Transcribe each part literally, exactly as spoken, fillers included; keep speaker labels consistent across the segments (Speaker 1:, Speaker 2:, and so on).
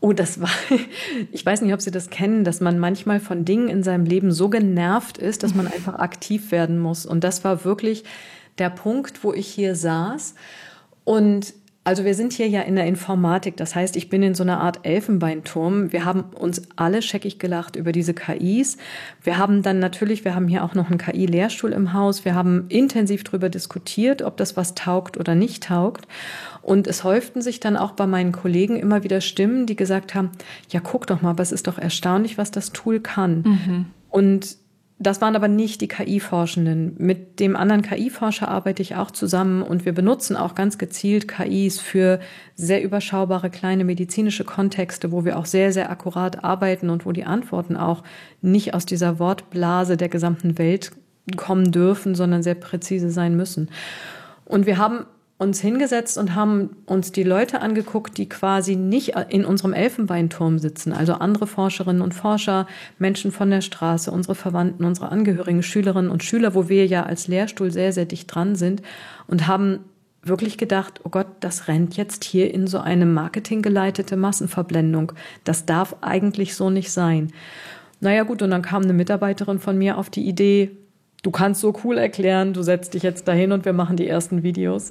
Speaker 1: Oh, das war, ich weiß nicht, ob Sie das kennen, dass man manchmal von Dingen in seinem Leben so genervt ist, dass man einfach aktiv werden muss. Und das war wirklich der Punkt, wo ich hier saß. Und also wir sind hier ja in der Informatik. Das heißt, ich bin in so einer Art Elfenbeinturm. Wir haben uns alle scheckig gelacht über diese K Is. Wir haben dann natürlich, wir haben hier auch noch einen K I-Lehrstuhl im Haus. Wir haben intensiv darüber diskutiert, ob das was taugt oder nicht taugt. Und es häuften sich dann auch bei meinen Kollegen immer wieder Stimmen, die gesagt haben, ja, guck doch mal, aber es ist doch erstaunlich, was das Tool kann. Mhm. Und das waren aber nicht die K I-Forschenden. Mit dem anderen K I-Forscher arbeite ich auch zusammen und wir benutzen auch ganz gezielt K Is für sehr überschaubare kleine medizinische Kontexte, wo wir auch sehr, sehr akkurat arbeiten und wo die Antworten auch nicht aus dieser Wortblase der gesamten Welt kommen dürfen, sondern sehr präzise sein müssen. Und wir haben uns hingesetzt und haben uns die Leute angeguckt, die quasi nicht in unserem Elfenbeinturm sitzen, also andere Forscherinnen und Forscher, Menschen von der Straße, unsere Verwandten, unsere Angehörigen, Schülerinnen und Schüler, wo wir ja als Lehrstuhl sehr, sehr dicht dran sind und haben wirklich gedacht, oh Gott, das rennt jetzt hier in so eine marketinggeleitete Massenverblendung. Das darf eigentlich so nicht sein. Naja gut, und dann kam eine Mitarbeiterin von mir auf die Idee, du kannst so cool erklären, du setzt dich jetzt dahin und wir machen die ersten Videos.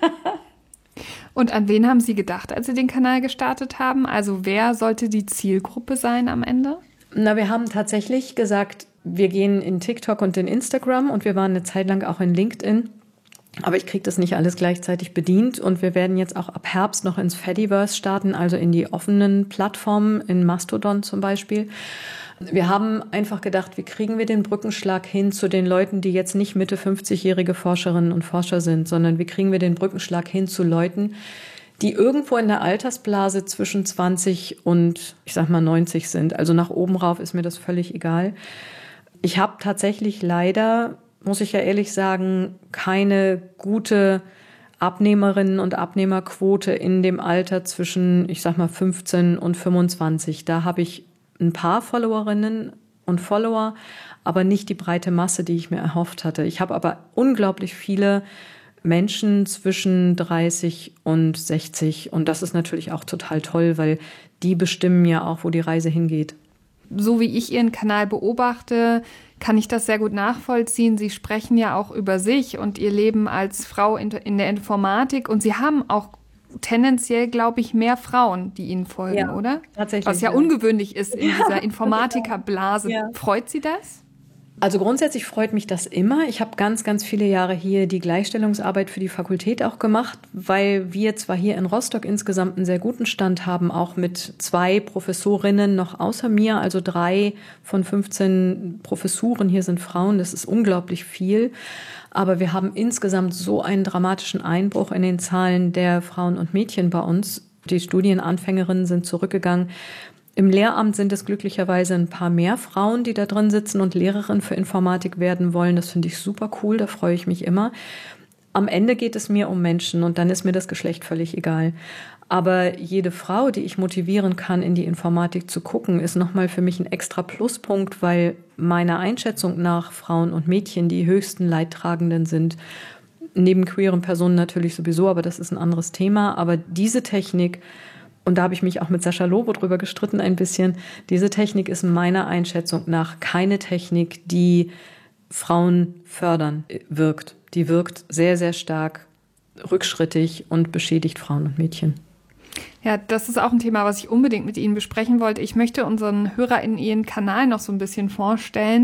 Speaker 2: Und an wen haben Sie gedacht, als Sie den Kanal gestartet haben? Also wer sollte die Zielgruppe sein am Ende?
Speaker 1: Na, wir haben tatsächlich gesagt, wir gehen in TikTok und in Instagram und wir waren eine Zeit lang auch in LinkedIn. Aber ich kriege das nicht alles gleichzeitig bedient und wir werden jetzt auch ab Herbst noch ins Fediverse starten, also in die offenen Plattformen, in Mastodon zum Beispiel. Wir haben einfach gedacht, wie kriegen wir den Brückenschlag hin zu den Leuten, die jetzt nicht Mitte fünfzigjährige Forscherinnen und Forscher sind, sondern wie kriegen wir den Brückenschlag hin zu Leuten, die irgendwo in der Altersblase zwischen zwanzig und, ich sag mal, neunzig sind. Also nach oben rauf ist mir das völlig egal. Ich habe tatsächlich leider, muss ich ja ehrlich sagen, keine gute Abnehmerinnen- und Abnehmerquote in dem Alter zwischen, ich sag mal, fünfzehn und fünfundzwanzig. Da habe ich ein paar Followerinnen und Follower, aber nicht die breite Masse, die ich mir erhofft hatte. Ich habe aber unglaublich viele Menschen zwischen dreißig und sechzig und das ist natürlich auch total toll, weil die bestimmen ja auch, wo die Reise hingeht.
Speaker 2: So wie ich Ihren Kanal beobachte, kann ich das sehr gut nachvollziehen. Sie sprechen ja auch über sich und Ihr Leben als Frau in der Informatik und Sie haben auch tendenziell, glaube ich, mehr Frauen, die Ihnen folgen, ja, oder?
Speaker 1: Tatsächlich.
Speaker 2: Was ja, ja ungewöhnlich ist in
Speaker 1: ja,
Speaker 2: dieser Informatikerblase. Ja. Freut Sie das?
Speaker 1: Also grundsätzlich freut mich das immer. Ich habe ganz, ganz viele Jahre hier die Gleichstellungsarbeit für die Fakultät auch gemacht, weil wir zwar hier in Rostock insgesamt einen sehr guten Stand haben, auch mit zwei Professorinnen noch außer mir, also drei von fünfzehn Professuren hier sind Frauen. Das ist unglaublich viel. Aber wir haben insgesamt so einen dramatischen Einbruch in den Zahlen der Frauen und Mädchen bei uns. Die Studienanfängerinnen sind zurückgegangen. Im Lehramt sind es glücklicherweise ein paar mehr Frauen, die da drin sitzen und Lehrerin für Informatik werden wollen. Das finde ich super cool, da freue ich mich immer. Am Ende geht es mir um Menschen und dann ist mir das Geschlecht völlig egal. Aber jede Frau, die ich motivieren kann, in die Informatik zu gucken, ist nochmal für mich ein extra Pluspunkt, weil meiner Einschätzung nach Frauen und Mädchen die höchsten Leidtragenden sind. Neben queeren Personen natürlich sowieso, aber das ist ein anderes Thema. Aber diese Technik, und da habe ich mich auch mit Sascha Lobo drüber gestritten ein bisschen, diese Technik ist meiner Einschätzung nach keine Technik, die Frauen fördern wirkt. Die wirkt sehr, sehr stark rückschrittig und beschädigt Frauen und Mädchen.
Speaker 2: Ja, das ist auch ein Thema, was ich unbedingt mit Ihnen besprechen wollte. Ich möchte unseren HörerInnen Ihren Kanal noch so ein bisschen vorstellen.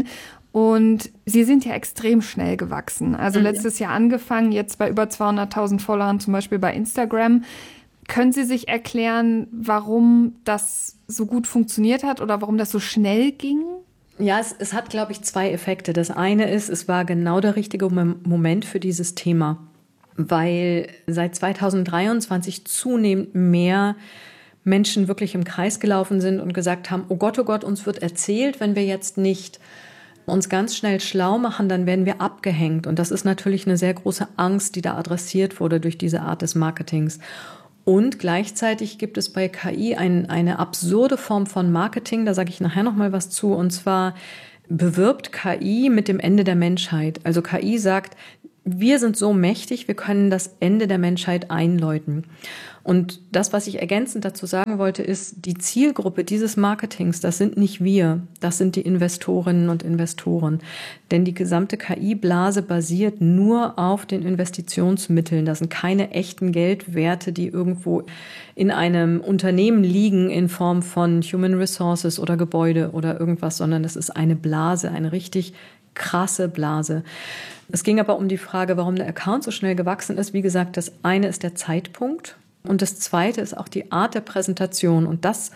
Speaker 2: Und Sie sind ja extrem schnell gewachsen. Also mhm. letztes Jahr angefangen, jetzt bei über zweihunderttausend Followern, zum Beispiel bei Instagram. Können Sie sich erklären, warum das so gut funktioniert hat oder warum das so schnell ging?
Speaker 1: Ja, es, es hat, glaube ich, zwei Effekte. Das eine ist, es war genau der richtige Moment für dieses Thema, weil seit zweitausenddreiundzwanzig zunehmend mehr Menschen wirklich im Kreis gelaufen sind und gesagt haben, oh Gott, oh Gott, uns wird erzählt, wenn wir jetzt nicht uns ganz schnell schlau machen, dann werden wir abgehängt. Und das ist natürlich eine sehr große Angst, die da adressiert wurde durch diese Art des Marketings. Und gleichzeitig gibt es bei K I ein, eine absurde Form von Marketing, da sage ich nachher noch mal was zu, und zwar bewirbt K I mit dem Ende der Menschheit. Also K I sagt, wir sind so mächtig, wir können das Ende der Menschheit einläuten. Und das, was ich ergänzend dazu sagen wollte, ist, die Zielgruppe dieses Marketings, das sind nicht wir, das sind die Investorinnen und Investoren. Denn die gesamte K I-Blase basiert nur auf den Investitionsmitteln. Das sind keine echten Geldwerte, die irgendwo in einem Unternehmen liegen in Form von Human Resources oder Gebäude oder irgendwas, sondern es ist eine Blase, eine richtig krasse Blase. Es ging aber um die Frage, warum der Account so schnell gewachsen ist. Wie gesagt, das eine ist der Zeitpunkt. Und das Zweite ist auch die Art der Präsentation. Und das,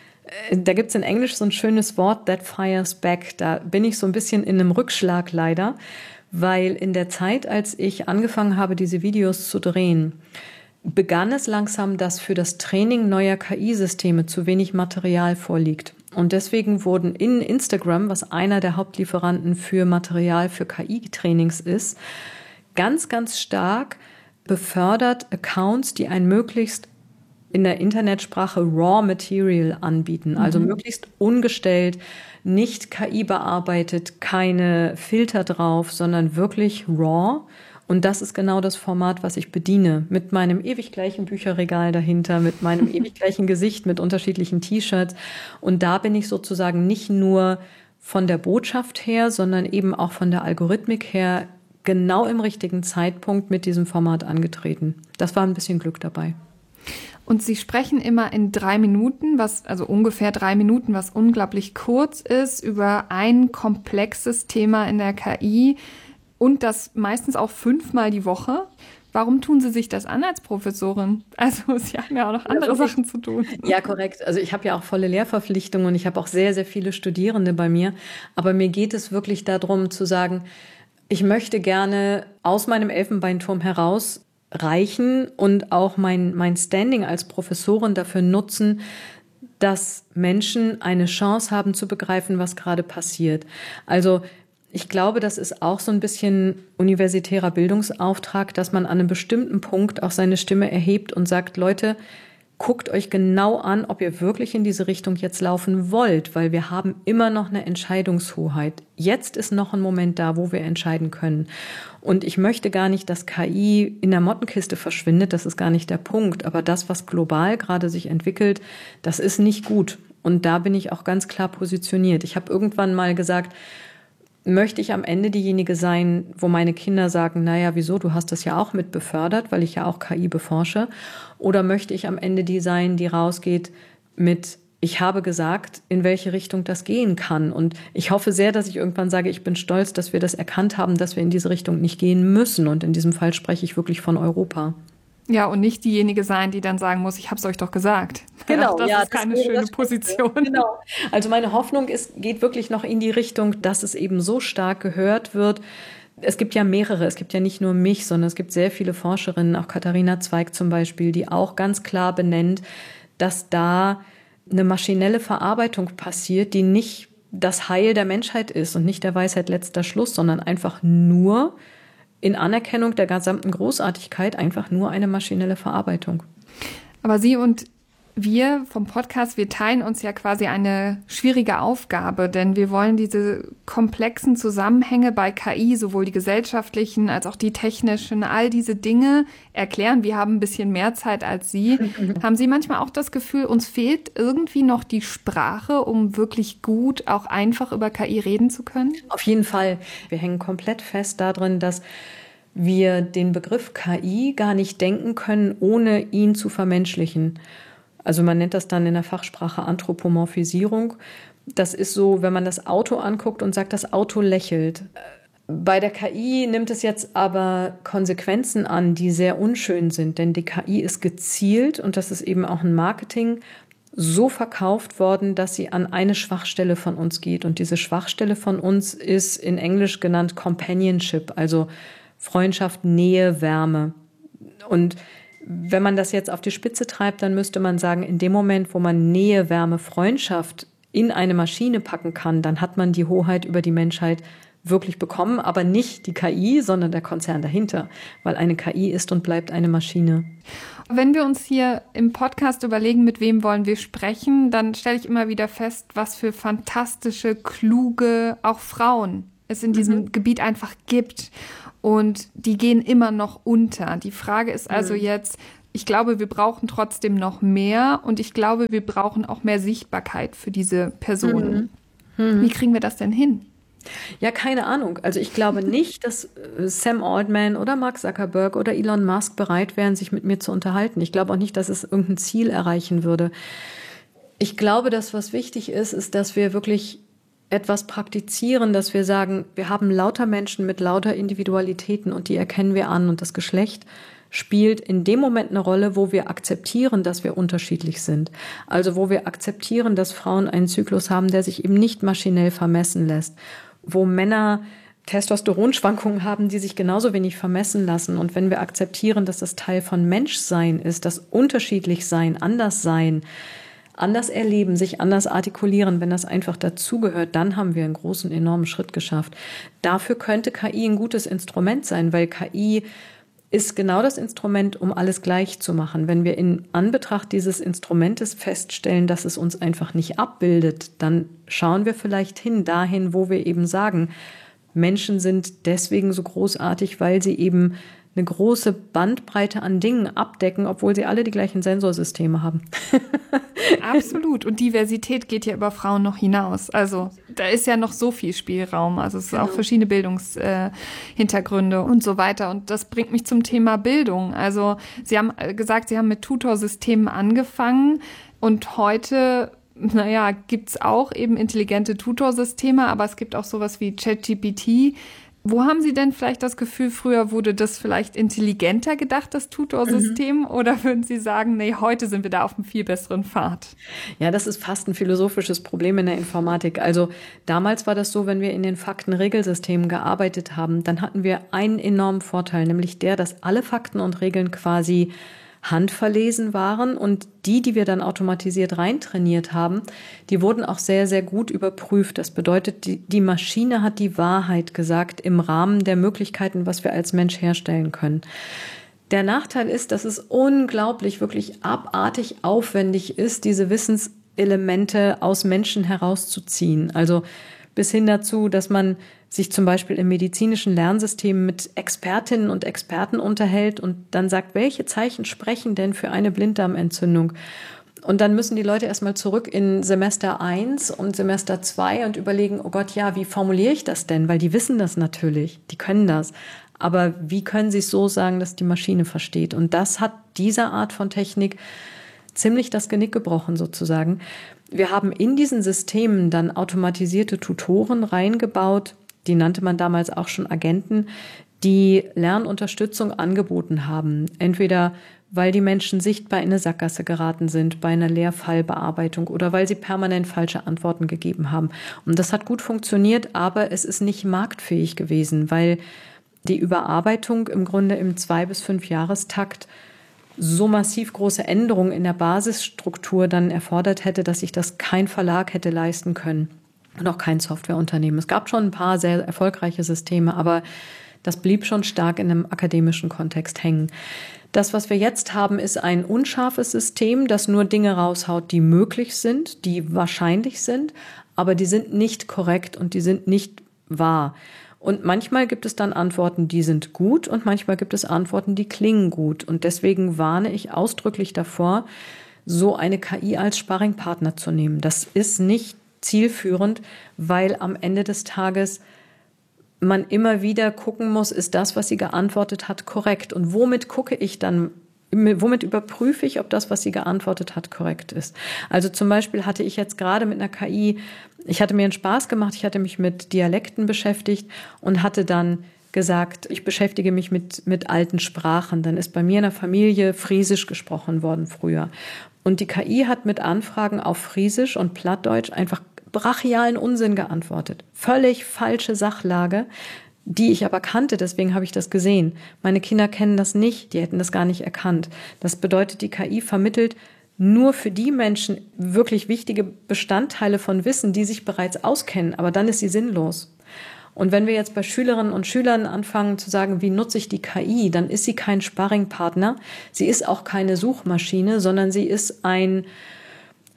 Speaker 1: da gibt es in Englisch so ein schönes Wort, that fires back. Da bin ich so ein bisschen in einem Rückschlag leider, weil in der Zeit, als ich angefangen habe, diese Videos zu drehen, begann es langsam, dass für das Training neuer K I-Systeme zu wenig Material vorliegt. Und deswegen wurden in Instagram, was einer der Hauptlieferanten für Material für K I-Trainings ist, ganz, ganz stark befördert Accounts, die ein möglichst in der Internetsprache Raw Material anbieten, also mhm. möglichst ungestellt, nicht K I bearbeitet, keine Filter drauf, sondern wirklich Raw. Und das ist genau das Format, was ich bediene, mit meinem ewig gleichen Bücherregal dahinter, mit meinem ewig gleichen Gesicht, mit unterschiedlichen T-Shirts. Und da bin ich sozusagen nicht nur von der Botschaft her, sondern eben auch von der Algorithmik her genau im richtigen Zeitpunkt mit diesem Format angetreten. Das war ein bisschen Glück dabei.
Speaker 2: Und Sie sprechen immer in drei Minuten, was also ungefähr drei Minuten, was unglaublich kurz ist, über ein komplexes Thema in der K I und das meistens auch fünfmal die Woche. Warum tun Sie sich das an als Professorin? Also Sie haben ja auch noch andere ja, Sachen zu tun.
Speaker 1: Ja, korrekt. Also ich habe ja auch volle Lehrverpflichtungen und ich habe auch sehr, sehr viele Studierende bei mir. Aber mir geht es wirklich darum zu sagen, ich möchte gerne aus meinem Elfenbeinturm heraus reichen und auch mein, mein Standing als Professorin dafür nutzen, dass Menschen eine Chance haben zu begreifen, was gerade passiert. Also ich glaube, das ist auch so ein bisschen universitärer Bildungsauftrag, dass man an einem bestimmten Punkt auch seine Stimme erhebt und sagt, Leute, guckt euch genau an, ob ihr wirklich in diese Richtung jetzt laufen wollt, weil wir haben immer noch eine Entscheidungshoheit. Jetzt ist noch ein Moment da, wo wir entscheiden können. Und ich möchte gar nicht, dass K I in der Mottenkiste verschwindet, das ist gar nicht der Punkt. Aber das, was global gerade sich entwickelt, das ist nicht gut. Und da bin ich auch ganz klar positioniert. Ich habe irgendwann mal gesagt, möchte ich am Ende diejenige sein, wo meine Kinder sagen, naja, wieso, du hast das ja auch mit befördert, weil ich ja auch K I beforsche? Oder möchte ich am Ende die sein, die rausgeht mit, ich habe gesagt, in welche Richtung das gehen kann? Und ich hoffe sehr, dass ich irgendwann sage, ich bin stolz, dass wir das erkannt haben, dass wir in diese Richtung nicht gehen müssen. Und in diesem Fall spreche ich wirklich von Europa.
Speaker 2: Ja, und nicht diejenige sein, die dann sagen muss, ich habe es euch doch gesagt.
Speaker 1: Genau,
Speaker 2: das
Speaker 1: ja,
Speaker 2: ist keine das schöne Position.
Speaker 1: Genau. Also meine Hoffnung ist, geht wirklich noch in die Richtung, dass es eben so stark gehört wird. Es gibt ja mehrere, es gibt ja nicht nur mich, sondern es gibt sehr viele Forscherinnen, auch Katharina Zweig zum Beispiel, die auch ganz klar benennt, dass da eine maschinelle Verarbeitung passiert, die nicht das Heil der Menschheit ist und nicht der Weisheit letzter Schluss, sondern einfach nur in Anerkennung der gesamten Großartigkeit einfach nur eine maschinelle Verarbeitung.
Speaker 2: Aber Sie und wir vom Podcast, wir teilen uns ja quasi eine schwierige Aufgabe, denn wir wollen diese komplexen Zusammenhänge bei K I, sowohl die gesellschaftlichen als auch die technischen, all diese Dinge erklären. Wir haben ein bisschen mehr Zeit als Sie. Haben Sie manchmal auch das Gefühl, uns fehlt irgendwie noch die Sprache, um wirklich gut, auch einfach über K I reden zu können?
Speaker 1: Auf jeden Fall. Wir hängen komplett fest darin, dass wir den Begriff K I gar nicht denken können, ohne ihn zu vermenschlichen. Also man nennt das dann in der Fachsprache Anthropomorphisierung. Das ist so, wenn man das Auto anguckt und sagt, das Auto lächelt. Bei der K I nimmt es jetzt aber Konsequenzen an, die sehr unschön sind, denn die K I ist gezielt, und das ist eben auch ein Marketing, so verkauft worden, dass sie an eine Schwachstelle von uns geht. Und diese Schwachstelle von uns ist in Englisch genannt Companionship, also Freundschaft, Nähe, Wärme. Und wenn man das jetzt auf die Spitze treibt, dann müsste man sagen, in dem Moment, wo man Nähe, Wärme, Freundschaft in eine Maschine packen kann, dann hat man die Hoheit über die Menschheit wirklich bekommen, aber nicht die K I, sondern der Konzern dahinter, weil eine K I ist und bleibt eine Maschine.
Speaker 2: Wenn wir uns hier im Podcast überlegen, mit wem wollen wir sprechen, dann stelle ich immer wieder fest, was für fantastische, kluge, auch Frauen es in diesem mhm. Gebiet einfach gibt. Und die gehen immer noch unter. Die Frage ist also mhm. jetzt, ich glaube, wir brauchen trotzdem noch mehr und ich glaube, wir brauchen auch mehr Sichtbarkeit für diese Personen. Mhm. Mhm. Wie kriegen wir das denn hin?
Speaker 1: Ja, keine Ahnung. Also ich glaube nicht, dass Sam Altman oder Mark Zuckerberg oder Elon Musk bereit wären, sich mit mir zu unterhalten. Ich glaube auch nicht, dass es irgendein Ziel erreichen würde. Ich glaube, dass was wichtig ist, ist, dass wir wirklich etwas praktizieren, dass wir sagen, wir haben lauter Menschen mit lauter Individualitäten und die erkennen wir an und das Geschlecht spielt in dem Moment eine Rolle, wo wir akzeptieren, dass wir unterschiedlich sind. Also wo wir akzeptieren, dass Frauen einen Zyklus haben, der sich eben nicht maschinell vermessen lässt, wo Männer Testosteronschwankungen haben, die sich genauso wenig vermessen lassen. Und wenn wir akzeptieren, dass das Teil von Menschsein ist, das unterschiedlich sein, anders sein, anders erleben, sich anders artikulieren, wenn das einfach dazugehört, dann haben wir einen großen, enormen Schritt geschafft. Dafür könnte K I ein gutes Instrument sein, weil K I ist genau das Instrument, um alles gleich zu machen. Wenn wir in Anbetracht dieses Instrumentes feststellen, dass es uns einfach nicht abbildet, dann schauen wir vielleicht hin, dahin, wo wir eben sagen, Menschen sind deswegen so großartig, weil sie eben eine große Bandbreite an Dingen abdecken, obwohl sie alle die gleichen Sensorsysteme haben.
Speaker 2: Absolut. Und Diversität geht ja über Frauen noch hinaus. Also da ist ja noch so viel Spielraum. Also es sind genau. auch verschiedene Bildungshintergründe äh, und so weiter. Und das bringt mich zum Thema Bildung. Also Sie haben gesagt, Sie haben mit Tutorsystemen angefangen und heute naja, gibt's auch eben intelligente Tutorsysteme, aber es gibt auch sowas wie ChatGPT. Wo haben Sie denn vielleicht das Gefühl, früher wurde das vielleicht intelligenter gedacht, das Tutorsystem? Mhm. Oder würden Sie sagen, nee, heute sind wir da auf einem viel besseren Pfad?
Speaker 1: Ja, das ist fast ein philosophisches Problem in der Informatik. Also damals war das so, wenn wir in den Faktenregelsystemen gearbeitet haben, dann hatten wir einen enormen Vorteil, nämlich der, dass alle Fakten und Regeln quasi handverlesen waren und die, die wir dann automatisiert reintrainiert haben, die wurden auch sehr, sehr gut überprüft. Das bedeutet, die, die Maschine hat die Wahrheit gesagt im Rahmen der Möglichkeiten, was wir als Mensch herstellen können. Der Nachteil ist, dass es unglaublich, wirklich abartig aufwendig ist, diese Wissenselemente aus Menschen herauszuziehen. Also bis hin dazu, dass man sich zum Beispiel im medizinischen Lernsystem mit Expertinnen und Experten unterhält und dann sagt, welche Zeichen sprechen denn für eine Blinddarmentzündung? Und dann müssen die Leute erstmal zurück in Semester eins und Semester zwei und überlegen, oh Gott, ja, wie formuliere ich das denn? Weil die wissen das natürlich, die können das. Aber wie können sie es so sagen, dass die Maschine versteht? Und das hat dieser Art von Technik ziemlich das Genick gebrochen sozusagen. Wir haben in diesen Systemen dann automatisierte Tutoren reingebaut, die nannte man damals auch schon Agenten, die Lernunterstützung angeboten haben. Entweder weil die Menschen sichtbar in eine Sackgasse geraten sind bei einer Lehrfallbearbeitung oder weil sie permanent falsche Antworten gegeben haben. Und das hat gut funktioniert, aber es ist nicht marktfähig gewesen, weil die Überarbeitung im Grunde im zwei- bis fünf Jahrestakt so massiv große Änderungen in der Basisstruktur dann erfordert hätte, dass sich das kein Verlag hätte leisten können. Und auch kein Softwareunternehmen. Es gab schon ein paar sehr erfolgreiche Systeme, aber das blieb schon stark in einem akademischen Kontext hängen. Das, was wir jetzt haben, ist ein unscharfes System, das nur Dinge raushaut, die möglich sind, die wahrscheinlich sind, aber die sind nicht korrekt und die sind nicht wahr. Und manchmal gibt es dann Antworten, die sind gut und manchmal gibt es Antworten, die klingen gut. Und deswegen warne ich ausdrücklich davor, so eine K I als Sparringpartner zu nehmen. Das ist nicht zielführend, weil am Ende des Tages man immer wieder gucken muss, ist das, was sie geantwortet hat, korrekt? Und womit gucke ich dann, womit überprüfe ich, ob das, was sie geantwortet hat, korrekt ist? Also zum Beispiel hatte ich jetzt gerade mit einer K I, ich hatte mir einen Spaß gemacht, ich hatte mich mit Dialekten beschäftigt und hatte dann gesagt, ich beschäftige mich mit, mit alten Sprachen. Dann ist bei mir in der Familie Friesisch gesprochen worden früher. Und die K I hat mit Anfragen auf Friesisch und Plattdeutsch einfach brachialen Unsinn geantwortet. Völlig falsche Sachlage, die ich aber kannte, deswegen habe ich das gesehen. Meine Kinder kennen das nicht, die hätten das gar nicht erkannt. Das bedeutet, die K I vermittelt nur für die Menschen wirklich wichtige Bestandteile von Wissen, die sich bereits auskennen, aber dann ist sie sinnlos. Und wenn wir jetzt bei Schülerinnen und Schülern anfangen zu sagen, wie nutze ich die K I, dann ist sie kein Sparringpartner, sie ist auch keine Suchmaschine, sondern sie ist ein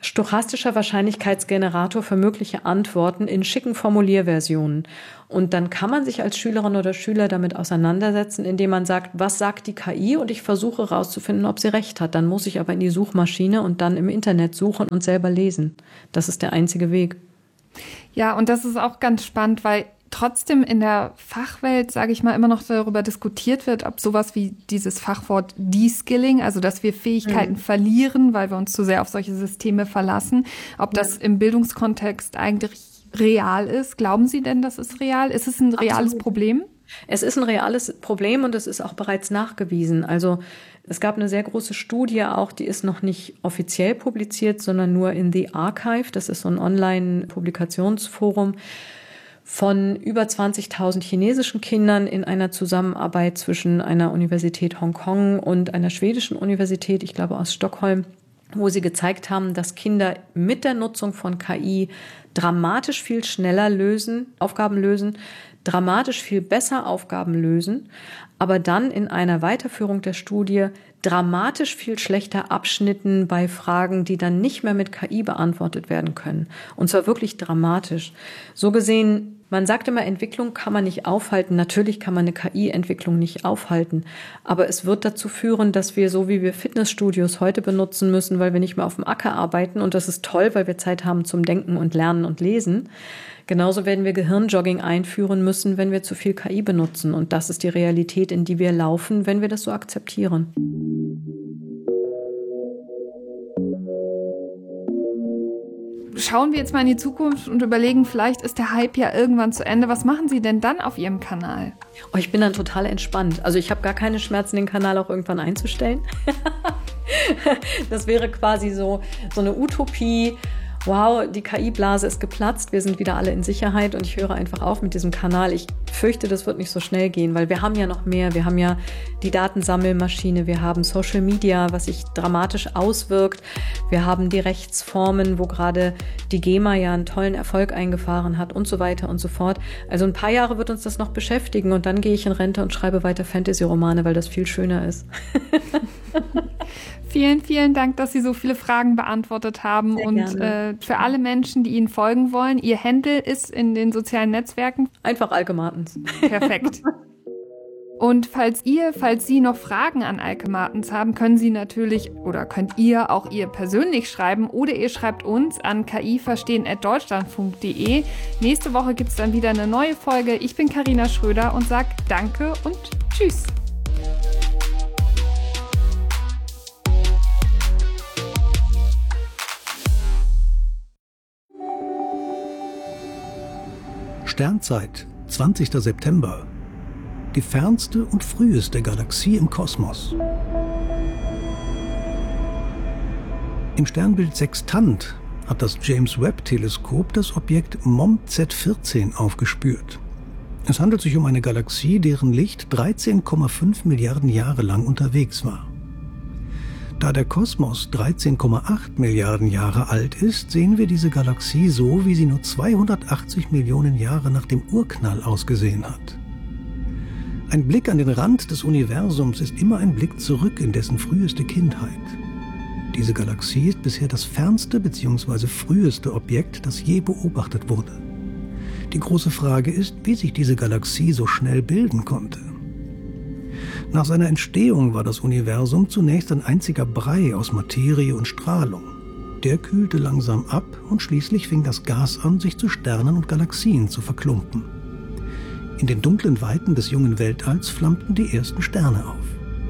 Speaker 1: stochastischer Wahrscheinlichkeitsgenerator für mögliche Antworten in schicken Formulierversionen. Und dann kann man sich als Schülerin oder Schüler damit auseinandersetzen, indem man sagt, was sagt die K I? Und ich versuche herauszufinden, ob sie recht hat. Dann muss ich aber in die Suchmaschine und dann im Internet suchen und selber lesen. Das ist der einzige Weg.
Speaker 2: Ja, und das ist auch ganz spannend, weil trotzdem in der Fachwelt, sage ich mal, immer noch darüber diskutiert wird, ob sowas wie dieses Fachwort De-Skilling, also dass wir Fähigkeiten mhm. verlieren, weil wir uns zu sehr auf solche Systeme verlassen, ob ja. das im Bildungskontext eigentlich real ist. Glauben Sie denn, das ist real? Ist es ein reales Absolut. Problem?
Speaker 1: Es ist ein reales Problem und es ist auch bereits nachgewiesen. Also es gab eine sehr große Studie auch, die ist noch nicht offiziell publiziert, sondern nur in The Archive. Das ist so ein Online-Publikationsforum von über zwanzigtausend chinesischen Kindern in einer Zusammenarbeit zwischen einer Universität Hongkong und einer schwedischen Universität, ich glaube aus Stockholm, wo sie gezeigt haben, dass Kinder mit der Nutzung von K I dramatisch viel schneller lösen, Aufgaben lösen, dramatisch viel besser Aufgaben lösen, aber dann in einer Weiterführung der Studie dramatisch viel schlechter abschnitten bei Fragen, die dann nicht mehr mit K I beantwortet werden können. Und zwar wirklich dramatisch. So gesehen, man sagt immer, Entwicklung kann man nicht aufhalten. Natürlich kann man eine K I-Entwicklung nicht aufhalten. Aber es wird dazu führen, dass wir, so wie wir Fitnessstudios heute benutzen müssen, weil wir nicht mehr auf dem Acker arbeiten, und das ist toll, weil wir Zeit haben zum Denken und Lernen und Lesen, genauso werden wir Gehirnjogging einführen müssen, wenn wir zu viel K I benutzen. Und das ist die Realität, in die wir laufen, wenn wir das so akzeptieren.
Speaker 2: Schauen wir jetzt mal in die Zukunft und überlegen, vielleicht ist der Hype ja irgendwann zu Ende. Was machen Sie denn dann auf Ihrem Kanal?
Speaker 1: Oh, ich bin dann total entspannt. Also ich habe gar keine Schmerzen, den Kanal auch irgendwann einzustellen. Das wäre quasi so, so eine Utopie. Wow, die K I-Blase ist geplatzt, wir sind wieder alle in Sicherheit und ich höre einfach auf mit diesem Kanal. Ich fürchte, das wird nicht so schnell gehen, weil wir haben ja noch mehr. Wir haben ja die Datensammelmaschine, wir haben Social Media, was sich dramatisch auswirkt. Wir haben die Rechtsformen, wo gerade die GEMA ja einen tollen Erfolg eingefahren hat und so weiter und so fort. Also ein paar Jahre wird uns das noch beschäftigen und dann gehe ich in Rente und schreibe weiter Fantasy-Romane, weil das viel schöner ist.
Speaker 2: Vielen, vielen Dank, dass Sie so viele Fragen beantwortet haben. Sehr und äh, für alle Menschen, die Ihnen folgen wollen, Ihr Handle ist in den sozialen Netzwerken.
Speaker 1: Einfach Alke Martens.
Speaker 2: Perfekt. Und falls ihr, falls Sie noch Fragen an Alke Martens haben, können Sie natürlich oder könnt ihr auch ihr persönlich schreiben oder ihr schreibt uns an kiverstehen at deutschlandfunk punkt de. Nächste Woche gibt es dann wieder eine neue Folge. Ich bin Carina Schröder und sage Danke und Tschüss.
Speaker 3: Sternzeit, zwanzigster September. Die fernste und früheste Galaxie im Kosmos. Im Sternbild Sextant hat das James-Webb-Teleskop das Objekt M O M Z vierzehn aufgespürt. Es handelt sich um eine Galaxie, deren Licht dreizehn Komma fünf Milliarden Jahre lang unterwegs war. Da der Kosmos dreizehn Komma acht Milliarden Jahre alt ist, sehen wir diese Galaxie so, wie sie nur zweihundertachtzig Millionen Jahre nach dem Urknall ausgesehen hat. Ein Blick an den Rand des Universums ist immer ein Blick zurück in dessen früheste Kindheit. Diese Galaxie ist bisher das fernste bzw. früheste Objekt, das je beobachtet wurde. Die große Frage ist, wie sich diese Galaxie so schnell bilden konnte. Nach seiner Entstehung war das Universum zunächst ein einziger Brei aus Materie und Strahlung. Der kühlte langsam ab und schließlich fing das Gas an, sich zu Sternen und Galaxien zu verklumpen. In den dunklen Weiten des jungen Weltalls flammten die ersten Sterne auf.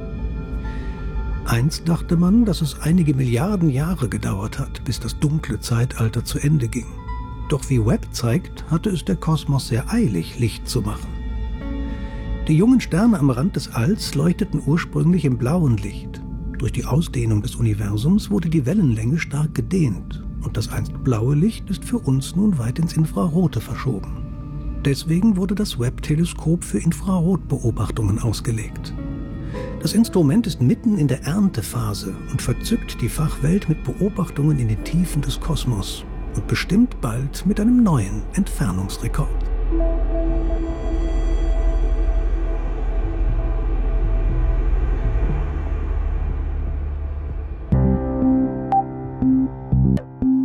Speaker 3: Einst dachte man, dass es einige Milliarden Jahre gedauert hat, bis das dunkle Zeitalter zu Ende ging. Doch wie Webb zeigt, hatte es der Kosmos sehr eilig, Licht zu machen. Die jungen Sterne am Rand des Alls leuchteten ursprünglich im blauen Licht. Durch die Ausdehnung des Universums wurde die Wellenlänge stark gedehnt und das einst blaue Licht ist für uns nun weit ins Infrarote verschoben. Deswegen wurde das Webb-Teleskop für Infrarotbeobachtungen ausgelegt. Das Instrument ist mitten in der Erntephase und verzückt die Fachwelt mit Beobachtungen in den Tiefen des Kosmos und bestimmt bald mit einem neuen Entfernungsrekord.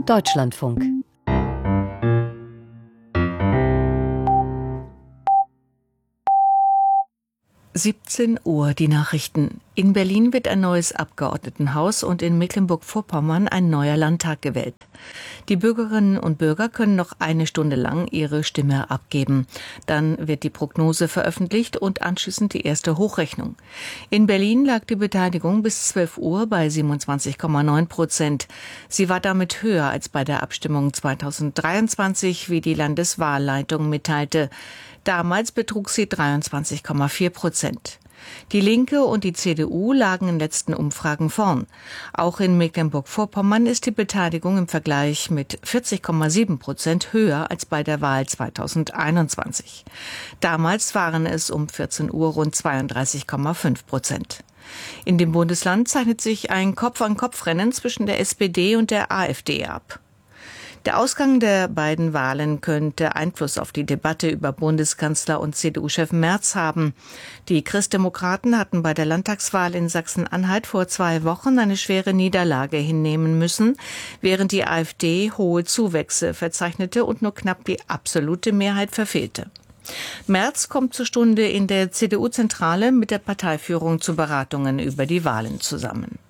Speaker 4: Deutschlandfunk.
Speaker 5: siebzehn Uhr, die Nachrichten. In Berlin wird ein neues Abgeordnetenhaus und in Mecklenburg-Vorpommern ein neuer Landtag gewählt. Die Bürgerinnen und Bürger können noch eine Stunde lang ihre Stimme abgeben. Dann wird die Prognose veröffentlicht und anschließend die erste Hochrechnung. In Berlin lag die Beteiligung bis zwölf Uhr bei siebenundzwanzig Komma neun Prozent. Sie war damit höher als bei der Abstimmung zweitausenddreiundzwanzig, wie die Landeswahlleitung mitteilte. Damals betrug sie dreiundzwanzig Komma vier Prozent. Die Linke und die C D U lagen in letzten Umfragen vorn. Auch in Mecklenburg-Vorpommern ist die Beteiligung im Vergleich mit vierzig Komma sieben Prozent höher als bei der Wahl zweitausendeinundzwanzig. Damals waren es um vierzehn Uhr rund zweiunddreißig Komma fünf Prozent. In dem Bundesland zeichnet sich ein Kopf-an-Kopf-Rennen zwischen der S P D und der AfD ab. Der Ausgang der beiden Wahlen könnte Einfluss auf die Debatte über Bundeskanzler und C D U-Chef Merz haben. Die Christdemokraten hatten bei der Landtagswahl in Sachsen-Anhalt vor zwei Wochen eine schwere Niederlage hinnehmen müssen, während die AfD hohe Zuwächse verzeichnete und nur knapp die absolute Mehrheit verfehlte. Merz kommt zur Stunde in der C D U-Zentrale mit der Parteiführung zu Beratungen über die Wahlen zusammen.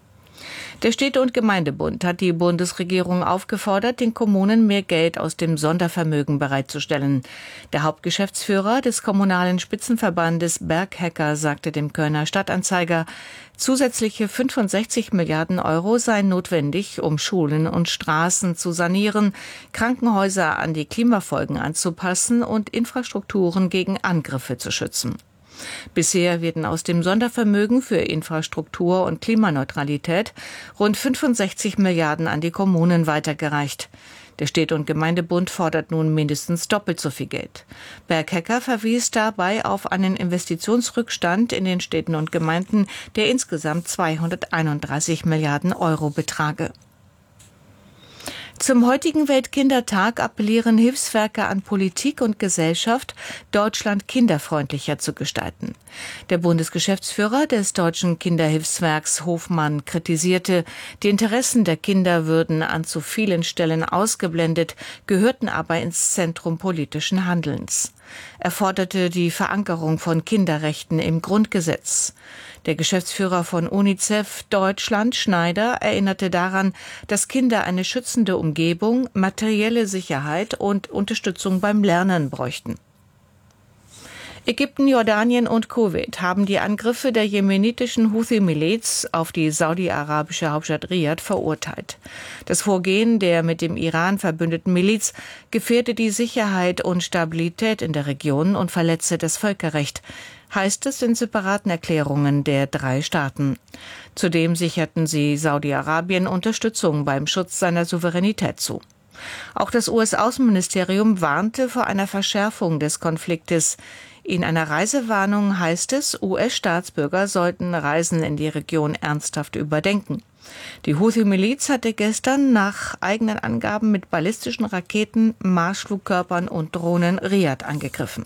Speaker 5: Der Städte- und Gemeindebund hat die Bundesregierung aufgefordert, den Kommunen mehr Geld aus dem Sondervermögen bereitzustellen. Der Hauptgeschäftsführer des kommunalen Spitzenverbandes Berghecker sagte dem Kölner Stadtanzeiger, zusätzliche fünfundsechzig Milliarden Euro seien notwendig, um Schulen und Straßen zu sanieren, Krankenhäuser an die Klimafolgen anzupassen und Infrastrukturen gegen Angriffe zu schützen. Bisher werden aus dem Sondervermögen für Infrastruktur und Klimaneutralität rund fünfundsechzig Milliarden an die Kommunen weitergereicht. Der Städte- und Gemeindebund fordert nun mindestens doppelt so viel Geld. Berghecker verwies dabei auf einen Investitionsrückstand in den Städten und Gemeinden, der insgesamt zweihunderteinunddreißig Milliarden Euro betrage. Zum heutigen Weltkindertag appellieren Hilfswerke an Politik und Gesellschaft, Deutschland kinderfreundlicher zu gestalten. Der Bundesgeschäftsführer des Deutschen Kinderhilfswerks Hofmann kritisierte, die Interessen der Kinder würden an zu vielen Stellen ausgeblendet, gehörten aber ins Zentrum politischen Handelns. Er forderte die Verankerung von Kinderrechten im Grundgesetz. Der Geschäftsführer von UNICEF Deutschland, Schneider, erinnerte daran, dass Kinder eine schützende Umgebung, materielle Sicherheit und Unterstützung beim Lernen bräuchten. Ägypten, Jordanien und Kuwait haben die Angriffe der jemenitischen Houthi-Miliz auf die saudi-arabische Hauptstadt Riad verurteilt. Das Vorgehen der mit dem Iran verbündeten Miliz gefährde die Sicherheit und Stabilität in der Region und verletze das Völkerrecht, heißt es in separaten Erklärungen der drei Staaten. Zudem sicherten sie Saudi-Arabien Unterstützung beim Schutz seiner Souveränität zu. Auch das U S-Außenministerium warnte vor einer Verschärfung des Konfliktes. In einer Reisewarnung heißt es, U S-Staatsbürger sollten Reisen in die Region ernsthaft überdenken. Die Houthi-Miliz hatte gestern nach eigenen Angaben mit ballistischen Raketen, Marschflugkörpern und Drohnen Riad angegriffen.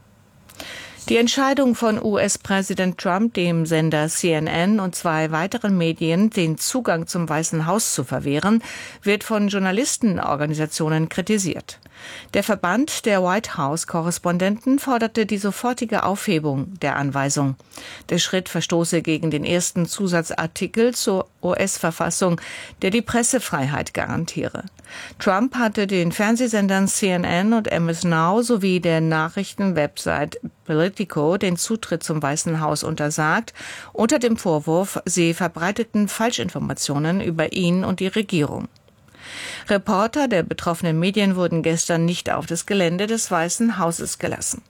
Speaker 5: Die Entscheidung von U S-Präsident Trump, dem Sender C N N und zwei weiteren Medien den Zugang zum Weißen Haus zu verwehren, wird von Journalistenorganisationen kritisiert. Der Verband der White House-Korrespondenten forderte die sofortige Aufhebung der Anweisung. Der Schritt verstoße gegen den ersten Zusatzartikel zur U S-Verfassung, der die Pressefreiheit garantiere. Trump hatte den Fernsehsendern C N N und M S Now sowie der Nachrichtenwebsite Politico den Zutritt zum Weißen Haus untersagt, unter dem Vorwurf, sie verbreiteten Falschinformationen über ihn und die Regierung. Reporter der betroffenen Medien wurden gestern nicht auf das Gelände des Weißen Hauses gelassen.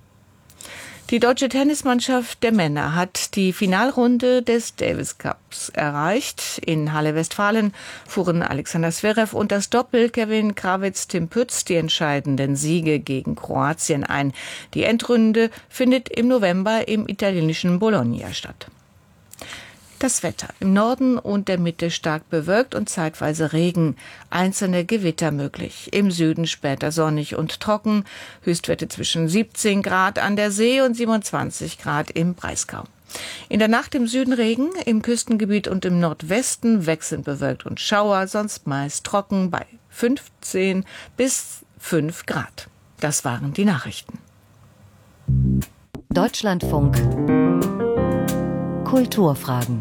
Speaker 5: Die deutsche Tennismannschaft der Männer hat die Finalrunde des Davis Cups erreicht. In Halle Westfalen fuhren Alexander Zverev und das Doppel Kevin Krawitz-Tim Pütz die entscheidenden Siege gegen Kroatien ein. Die Endrunde findet im November im italienischen Bologna statt. Das Wetter. Im Norden und der Mitte stark bewölkt und zeitweise Regen. Einzelne Gewitter möglich. Im Süden später sonnig und trocken. Höchstwerte zwischen siebzehn Grad an der See und siebenundzwanzig Grad im Breisgau. In der Nacht im Süden Regen, im Küstengebiet und im Nordwesten wechselnd bewölkt und Schauer, sonst meist trocken bei fünfzehn bis fünf Grad. Das waren die Nachrichten.
Speaker 4: Deutschlandfunk Kulturfragen.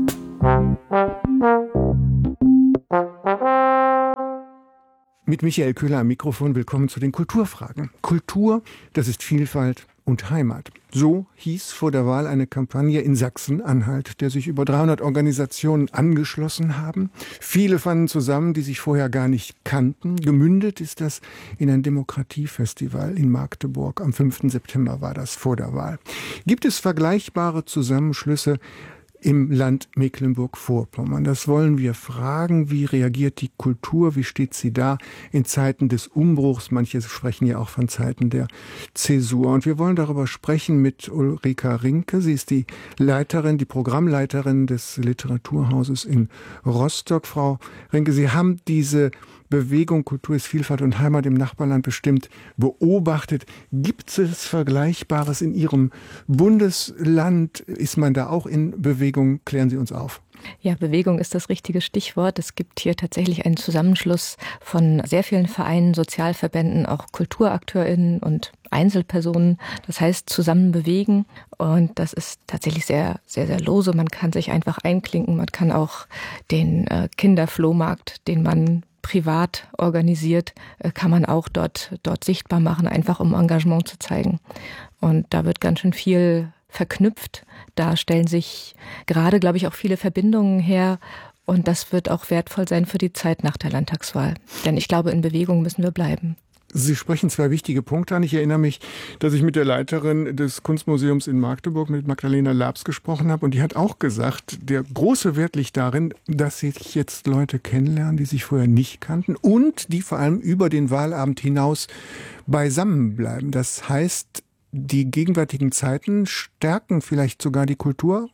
Speaker 6: Mit Michael Köhler am Mikrofon, willkommen zu den Kulturfragen. Kultur, das ist Vielfalt und Heimat. So hieß vor der Wahl eine Kampagne in Sachsen-Anhalt, der sich über dreihundert Organisationen angeschlossen haben. Viele fanden zusammen, die sich vorher gar nicht kannten. Gemündet ist das in ein Demokratiefestival in Magdeburg. Am fünften September war das vor der Wahl. Gibt es vergleichbare Zusammenschlüsse im Land Mecklenburg-Vorpommern? Das wollen wir fragen. Wie reagiert die Kultur? Wie steht sie da in Zeiten des Umbruchs? Manche sprechen ja auch von Zeiten der Zäsur. Und wir wollen darüber sprechen mit Ulrika Rinke. Sie ist die Leiterin, die Programmleiterin des Literaturhauses in Rostock. Frau Rinke, Sie haben diese Bewegung Kultur ist Vielfalt und Heimat im Nachbarland bestimmt beobachtet. Gibt es Vergleichbares in Ihrem Bundesland? Ist man da auch in Bewegung? Klären Sie uns auf.
Speaker 7: Ja, Bewegung ist das richtige Stichwort. Es gibt hier tatsächlich einen Zusammenschluss von sehr vielen Vereinen, Sozialverbänden, auch KulturakteurInnen und Einzelpersonen. Das heißt, zusammen bewegen. Und das ist tatsächlich sehr, sehr, sehr lose. Man kann sich einfach einklinken. Man kann auch den äh, Kinderflohmarkt, den man privat organisiert, kann man auch dort, dort sichtbar machen, einfach um Engagement zu zeigen. Und da wird ganz schön viel verknüpft. Da stellen sich gerade, glaube ich, auch viele Verbindungen her. Und das wird auch wertvoll sein für die Zeit nach der Landtagswahl. Denn ich glaube, in Bewegung müssen wir bleiben.
Speaker 6: Sie sprechen zwei wichtige Punkte an. Ich erinnere mich, dass ich mit der Leiterin des Kunstmuseums in Magdeburg, mit Magdalena Labs, gesprochen habe. Und die hat auch gesagt, der große Wert liegt darin, dass sich jetzt Leute kennenlernen, die sich vorher nicht kannten und die vor allem über den Wahlabend hinaus beisammen bleiben. Das heißt, die gegenwärtigen Zeiten stärken vielleicht sogar die Kultur?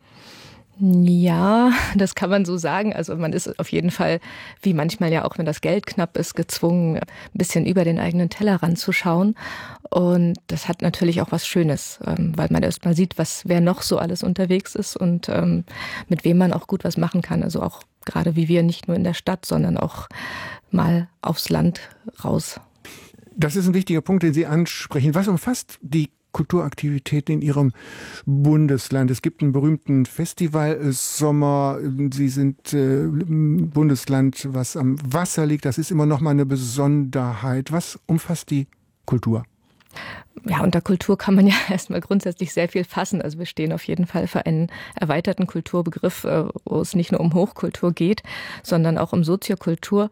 Speaker 7: Ja, das kann man so sagen. Also man ist auf jeden Fall, wie manchmal ja auch, wenn das Geld knapp ist, gezwungen, ein bisschen über den eigenen Tellerrand zu schauen. Und das hat natürlich auch was Schönes, weil man erst mal sieht, was wer noch so alles unterwegs ist und mit wem man auch gut was machen kann. Also auch gerade wie wir, nicht nur in der Stadt, sondern auch mal aufs Land raus.
Speaker 6: Das ist ein wichtiger Punkt, den Sie ansprechen. Was umfasst die Kulturaktivitäten in Ihrem Bundesland? Es gibt einen berühmten Festivalsommer. Sie sind äh, Bundesland, was am Wasser liegt. Das ist immer noch mal eine Besonderheit. Was umfasst die Kultur?
Speaker 7: Ja, unter Kultur kann man ja erstmal grundsätzlich sehr viel fassen. Also wir stehen auf jeden Fall für einen erweiterten Kulturbegriff, wo es nicht nur um Hochkultur geht, sondern auch um Soziokultur.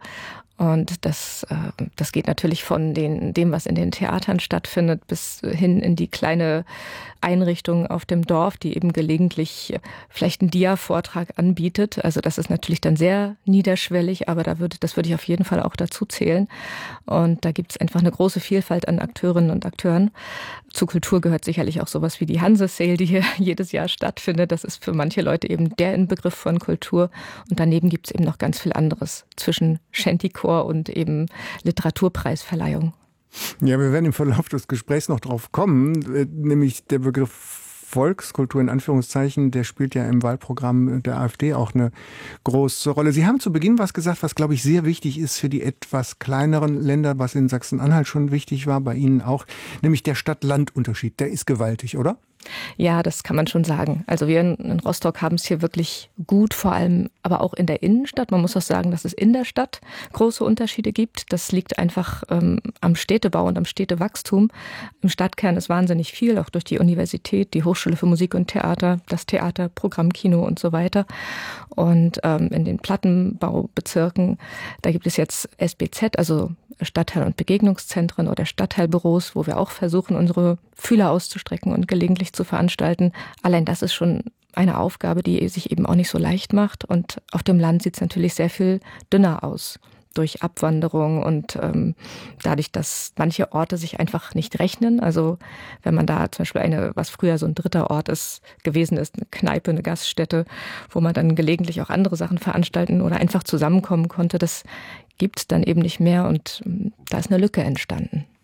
Speaker 7: Und das, das geht natürlich von den, dem, was in den Theatern stattfindet, bis hin in die kleine Einrichtung auf dem Dorf, die eben gelegentlich vielleicht einen Dia-Vortrag anbietet. Also das ist natürlich dann sehr niederschwellig, aber da würde, das würde ich auf jeden Fall auch dazu zählen. Und da gibt es einfach eine große Vielfalt an Akteurinnen und Akteuren. Zu Kultur gehört sicherlich auch sowas wie die Hanse-Sale, die hier jedes Jahr stattfindet. Das ist für manche Leute eben der Inbegriff von Kultur. Und daneben gibt es eben noch ganz viel anderes zwischen Shantycore und eben Literaturpreisverleihung.
Speaker 6: Ja, wir werden im Verlauf des Gesprächs noch drauf kommen, nämlich der Begriff Volkskultur in Anführungszeichen, der spielt ja im Wahlprogramm der AfD auch eine große Rolle. Sie haben zu Beginn was gesagt, was, glaube ich, sehr wichtig ist für die etwas kleineren Länder, was in Sachsen-Anhalt schon wichtig war, bei Ihnen auch, nämlich der Stadt-Land-Unterschied. Der ist gewaltig, oder?
Speaker 7: Ja, das kann man schon sagen. Also wir in Rostock haben es hier wirklich gut, vor allem aber auch in der Innenstadt. Man muss auch sagen, dass es in der Stadt große Unterschiede gibt. Das liegt einfach ähm, am Städtebau und am Städtewachstum. Im Stadtkern ist wahnsinnig viel, auch durch die Universität, die Hochschule für Musik und Theater, das Theater, Programmkino und so weiter. Und ähm, in den Plattenbaubezirken, da gibt es jetzt S B Z, also Stadtteil- und Begegnungszentren oder Stadtteilbüros, wo wir auch versuchen, unsere Fühler auszustrecken und gelegentlich zu veranstalten. Allein das ist schon eine Aufgabe, die sich eben auch nicht so leicht macht. Und auf dem Land sieht es natürlich sehr viel dünner aus durch Abwanderung und ähm, dadurch, dass manche Orte sich einfach nicht rechnen. Also wenn man da zum Beispiel eine, was früher so ein dritter Ort ist, gewesen ist, eine Kneipe, eine Gaststätte, wo man dann gelegentlich auch andere Sachen veranstalten oder einfach zusammenkommen konnte, das gibt es dann eben nicht mehr und ähm, da ist eine Lücke entstanden.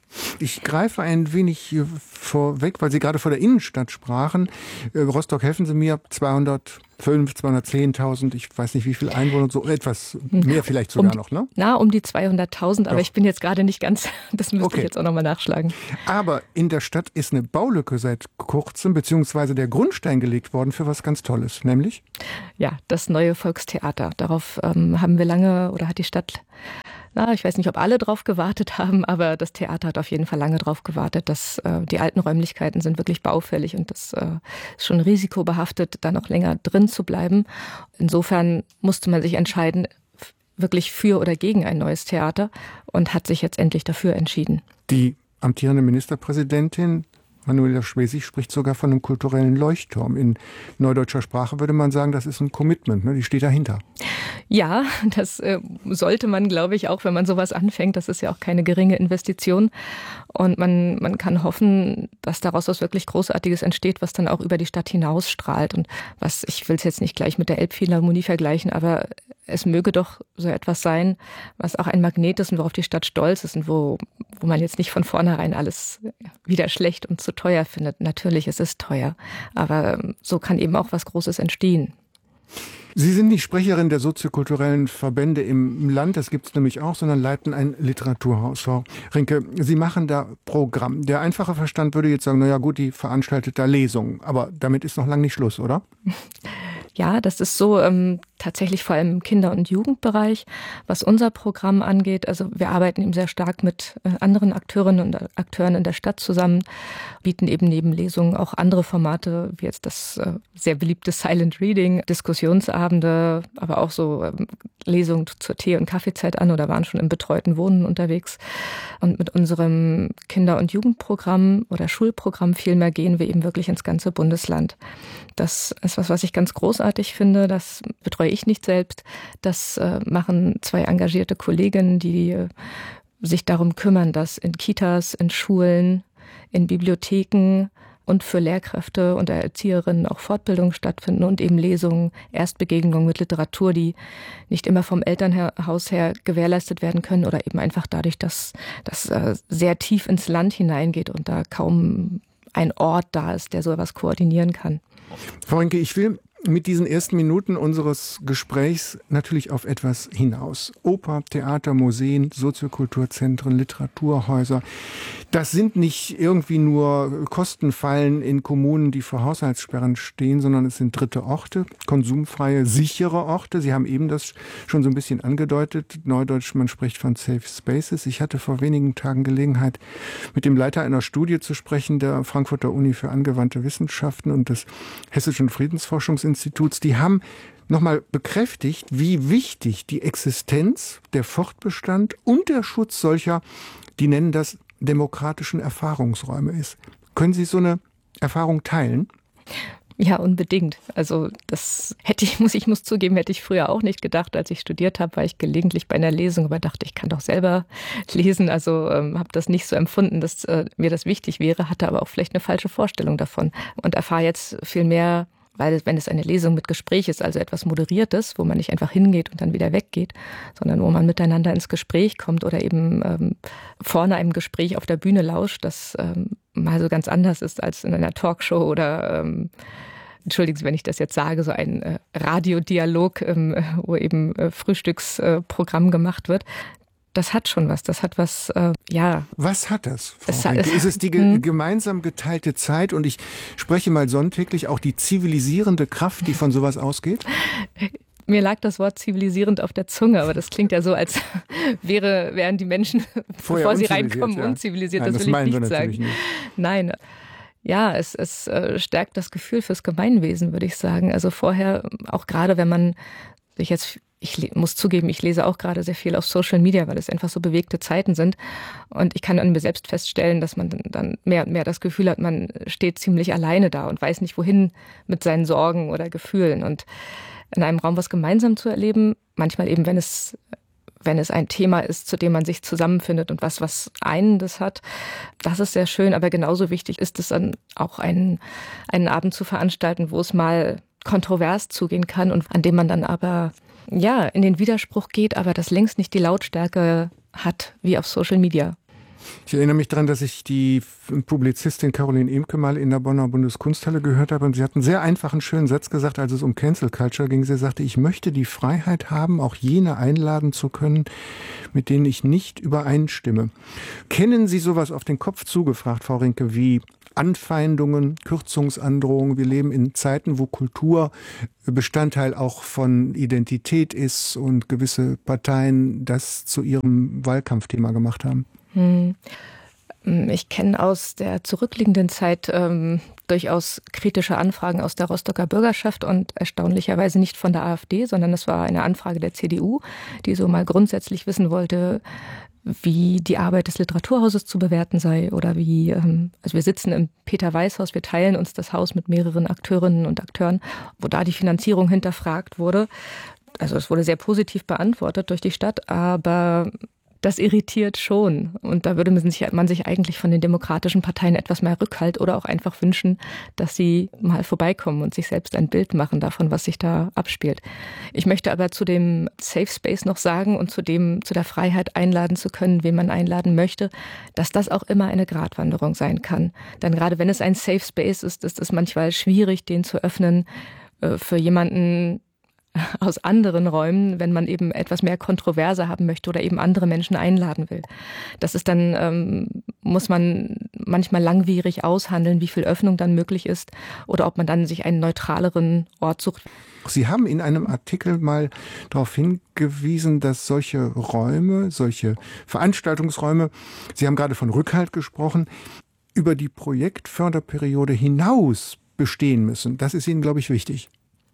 Speaker 6: Ich greife ein wenig vorweg, weil Sie gerade vor der Innenstadt sprachen. Rostock, helfen Sie mir, zweihundertfünf, zweihundertzehntausend, ich weiß nicht wie viel Einwohner, so etwas mehr vielleicht sogar
Speaker 7: um,
Speaker 6: noch, ne?
Speaker 7: Na, um die zweihunderttausend, aber
Speaker 6: Doch.
Speaker 7: ich bin jetzt gerade nicht ganz, das müsste okay. ich jetzt auch nochmal nachschlagen.
Speaker 6: Aber in der Stadt ist eine Baulücke seit kurzem, beziehungsweise der Grundstein gelegt worden für was ganz Tolles, nämlich?
Speaker 7: Ja, das neue Volkstheater. Darauf ähm, haben wir lange, oder hat die Stadt... Na, ich weiß nicht, ob alle drauf gewartet haben, aber das Theater hat auf jeden Fall lange drauf gewartet. Dass, äh, die alten Räumlichkeiten sind wirklich baufällig und das äh, ist schon risikobehaftet, da noch länger drin zu bleiben. Insofern musste man sich entscheiden, wirklich für oder gegen ein neues Theater und hat sich jetzt endlich dafür entschieden.
Speaker 6: Die amtierende Ministerpräsidentin Manuela Schwesig spricht sogar von einem kulturellen Leuchtturm. In neudeutscher Sprache würde man sagen, das ist ein Commitment, ne? Die steht dahinter.
Speaker 7: Ja, das äh, sollte man, glaube ich, auch, wenn man sowas anfängt. Das ist ja auch keine geringe Investition. Und man, man kann hoffen, dass daraus was wirklich Großartiges entsteht, was dann auch über die Stadt hinausstrahlt. Und was, ich will es jetzt nicht gleich mit der Elbphilharmonie vergleichen, aber es möge doch so etwas sein, was auch ein Magnet ist und worauf die Stadt stolz ist und wo, wo man jetzt nicht von vornherein alles wieder schlecht und zu teuer findet. Natürlich, es ist teuer, aber so kann eben auch was Großes entstehen.
Speaker 6: Sie sind nicht Sprecherin der soziokulturellen Verbände im Land, das gibt es nämlich auch, sondern leiten ein Literaturhaus. Frau Rinke, Sie machen da Programm. Der einfache Verstand würde jetzt sagen, naja gut, die veranstaltet da Lesungen, aber damit ist noch lange nicht Schluss, oder?
Speaker 7: Ja, das ist so ähm, tatsächlich vor allem im Kinder- und Jugendbereich, was unser Programm angeht. Also wir arbeiten eben sehr stark mit äh, anderen Akteurinnen und Akteuren in der Stadt zusammen, bieten eben neben Lesungen auch andere Formate, wie jetzt das äh, sehr beliebte Silent Reading, Diskussionsabende, aber auch so ähm, Lesungen zur Tee- und Kaffeezeit an oder waren schon im betreuten Wohnen unterwegs. Und mit unserem Kinder- und Jugendprogramm oder Schulprogramm vielmehr gehen wir eben wirklich ins ganze Bundesland. Das ist was, was ich ganz großartig finde. Das betreue ich nicht selbst. Das äh, machen zwei engagierte Kolleginnen, die äh, sich darum kümmern, dass in Kitas, in Schulen, in Bibliotheken und für Lehrkräfte und Erzieherinnen auch Fortbildungen stattfinden und eben Lesungen, Erstbegegnungen mit Literatur, die nicht immer vom Elternhaus her gewährleistet werden können oder eben einfach dadurch, dass das äh, sehr tief ins Land hineingeht und da kaum ein Ort da ist, der so etwas koordinieren kann.
Speaker 6: Frau Rinke, ich will mit diesen ersten Minuten unseres Gesprächs natürlich auf etwas hinaus. Oper, Theater, Museen, Soziokulturzentren, Literaturhäuser. Das sind nicht irgendwie nur Kostenfallen in Kommunen, die vor Haushaltssperren stehen, sondern es sind dritte Orte, konsumfreie, sichere Orte. Sie haben eben das schon so ein bisschen angedeutet. Neudeutsch, man spricht von Safe Spaces. Ich hatte vor wenigen Tagen Gelegenheit, mit dem Leiter einer Studie zu sprechen, der Frankfurter Uni für angewandte Wissenschaften und des Hessischen Friedensforschungsinstituts. Die haben nochmal bekräftigt, wie wichtig die Existenz, der Fortbestand und der Schutz solcher, die nennen das demokratischen Erfahrungsräume ist. Können Sie so eine Erfahrung teilen?
Speaker 7: Ja, unbedingt. Also das hätte ich, muss ich muss zugeben, hätte ich früher auch nicht gedacht. Als ich studiert habe, war ich gelegentlich bei einer Lesung, aber dachte, ich kann doch selber lesen. Also ähm, habe das nicht so empfunden, dass äh, mir das wichtig wäre, hatte aber auch vielleicht eine falsche Vorstellung davon und erfahre jetzt viel mehr, weil wenn es eine Lesung mit Gespräch ist, also etwas Moderiertes, wo man nicht einfach hingeht und dann wieder weggeht, sondern wo man miteinander ins Gespräch kommt oder eben ähm, vorne einem Gespräch auf der Bühne lauscht, das ähm, mal so ganz anders ist als in einer Talkshow oder, ähm, entschuldigen Sie, wenn ich das jetzt sage, so ein äh, Radiodialog, ähm, wo eben äh, Frühstücksprogramm äh, gemacht wird. Das hat schon was, das hat was, äh, ja.
Speaker 6: Was hat das, Frau
Speaker 7: es,
Speaker 6: Rinke?
Speaker 7: es,
Speaker 6: Ist es die ge- gemeinsam geteilte Zeit und ich spreche mal sonntäglich auch die zivilisierende Kraft, die von sowas ausgeht?
Speaker 7: Mir lag das Wort zivilisierend auf der Zunge, aber das klingt ja so, als wäre, wären die Menschen,
Speaker 6: Vorher
Speaker 7: bevor sie reinkommen,
Speaker 6: ja.
Speaker 7: unzivilisiert.
Speaker 6: Nein,
Speaker 7: das,
Speaker 6: das
Speaker 7: will ich
Speaker 6: meinen
Speaker 7: nicht
Speaker 6: wir
Speaker 7: sagen.
Speaker 6: Nicht.
Speaker 7: Nein. Ja, es, es äh, stärkt das Gefühl fürs Gemeinwesen, würde ich sagen. Also vorher, auch gerade wenn man sich jetzt, ich muss zugeben, ich lese auch gerade sehr viel auf Social Media, weil es einfach so bewegte Zeiten sind. Und ich kann an mir selbst feststellen, dass man dann mehr und mehr das Gefühl hat, man steht ziemlich alleine da und weiß nicht, wohin mit seinen Sorgen oder Gefühlen. Und in einem Raum was gemeinsam zu erleben, manchmal eben, wenn es wenn es ein Thema ist, zu dem man sich zusammenfindet und was, was Einendes hat, das ist sehr schön. Aber genauso wichtig ist es dann auch, einen, einen Abend zu veranstalten, wo es mal kontrovers zugehen kann und an dem man dann aber ja in den Widerspruch geht, aber das längst nicht die Lautstärke hat wie auf Social Media.
Speaker 6: Ich erinnere mich daran, dass ich die Publizistin Caroline Emke mal in der Bonner Bundeskunsthalle gehört habe und sie hat einen sehr einfachen, schönen Satz gesagt, als es um Cancel Culture ging. Sie sagte, ich möchte die Freiheit haben, auch jene einladen zu können, mit denen ich nicht übereinstimme. Kennen Sie sowas auf den Kopf zugefragt, Frau Rinke, wie Anfeindungen, Kürzungsandrohungen? Wir leben in Zeiten, wo Kultur Bestandteil auch von Identität ist und gewisse Parteien das zu ihrem Wahlkampfthema gemacht haben.
Speaker 7: Hm. Ich kenne aus der zurückliegenden Zeit ähm, durchaus kritische Anfragen aus der Rostocker Bürgerschaft und erstaunlicherweise nicht von der AfD, sondern es war eine Anfrage der C D U, die so mal grundsätzlich wissen wollte, wie die Arbeit des Literaturhauses zu bewerten sei oder wie, ähm, also wir sitzen im Peter-Weiß-Haus, wir teilen uns das Haus mit mehreren Akteurinnen und Akteuren, wo da die Finanzierung hinterfragt wurde. Also es wurde sehr positiv beantwortet durch die Stadt, aber das irritiert schon. Und da würde man sich, man sich eigentlich von den demokratischen Parteien etwas mehr Rückhalt oder auch einfach wünschen, dass sie mal vorbeikommen und sich selbst ein Bild machen davon, was sich da abspielt. Ich möchte aber zu dem Safe Space noch sagen und zu dem, zu der Freiheit einladen zu können, wen man einladen möchte, dass das auch immer eine Gratwanderung sein kann. Denn gerade wenn es ein Safe Space ist, ist es manchmal schwierig, den zu öffnen äh, für jemanden aus anderen Räumen, wenn man eben etwas mehr Kontroverse haben möchte oder eben andere Menschen einladen will. Das ist dann, ähm, muss man manchmal langwierig aushandeln, wie viel Öffnung dann möglich ist oder ob man dann sich einen neutraleren Ort sucht.
Speaker 6: Sie haben in einem Artikel mal darauf hingewiesen, dass solche Räume, solche Veranstaltungsräume, Sie haben gerade von Rückhalt gesprochen, über die Projektförderperiode hinaus bestehen müssen. Das ist Ihnen, glaube ich, wichtig.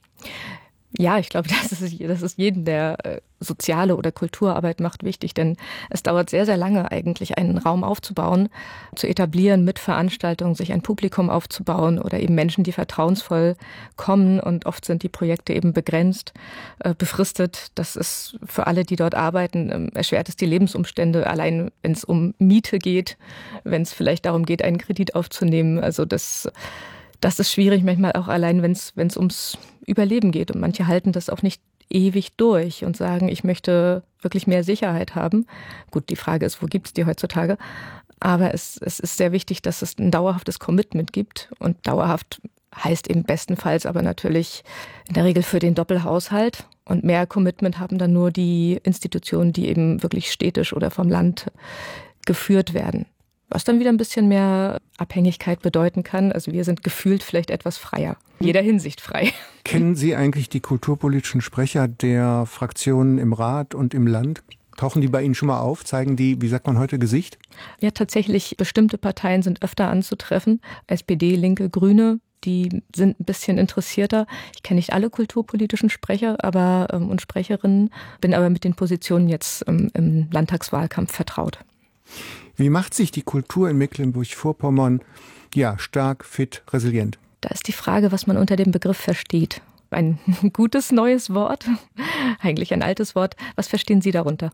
Speaker 7: Ja, ich glaube, das ist, das ist jeden, der äh, soziale oder Kulturarbeit macht, wichtig, denn es dauert sehr, sehr lange eigentlich, einen Raum aufzubauen, zu etablieren mit Veranstaltungen, sich ein Publikum aufzubauen oder eben Menschen, die vertrauensvoll kommen und oft sind die Projekte eben begrenzt, äh, befristet. Das ist für alle, die dort arbeiten, äh, erschwert es die Lebensumstände, allein wenn es um Miete geht, wenn es vielleicht darum geht, einen Kredit aufzunehmen. Also das Das ist schwierig, manchmal auch allein, wenn es wenn es ums Überleben geht. Und manche halten das auch nicht ewig durch und sagen, ich möchte wirklich mehr Sicherheit haben. Gut, die Frage ist, wo gibt es die heutzutage? Aber es, es ist sehr wichtig, dass es ein dauerhaftes Commitment gibt. Und dauerhaft heißt eben bestenfalls aber natürlich in der Regel für den Doppelhaushalt. Und mehr Commitment haben dann nur die Institutionen, die eben wirklich städtisch oder vom Land geführt werden. Was dann wieder ein bisschen mehr Abhängigkeit bedeuten kann. Also wir sind gefühlt vielleicht etwas freier. In jeder Hinsicht frei.
Speaker 6: Kennen Sie eigentlich die kulturpolitischen Sprecher der Fraktionen im Rat und im Land? Tauchen die bei Ihnen schon mal auf? Zeigen die, wie sagt man heute, Gesicht?
Speaker 7: Ja, tatsächlich, bestimmte Parteien sind öfter anzutreffen. S P D, Linke, Grüne, die sind ein bisschen interessierter. Ich kenne nicht alle kulturpolitischen Sprecher aber ähm, und Sprecherinnen, bin aber mit den Positionen jetzt ähm, im Landtagswahlkampf vertraut.
Speaker 6: Wie macht sich die Kultur in Mecklenburg-Vorpommern ja stark, fit, resilient?
Speaker 7: Da ist die Frage, was man unter dem Begriff versteht. Ein gutes neues Wort, eigentlich ein altes Wort. Was verstehen Sie darunter?